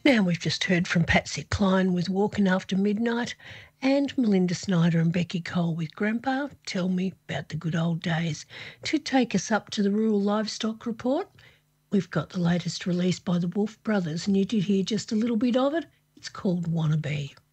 Now we've just heard from Patsy Cline with Walking After Midnight and Melinda Snyder and Becky Cole with Grandpa, Tell Me About the Good Old Days. To take us up to the Rural Livestock Report, we've got the latest release by the Wolf Brothers, and you did hear just a little bit of it. It's called Wannabe.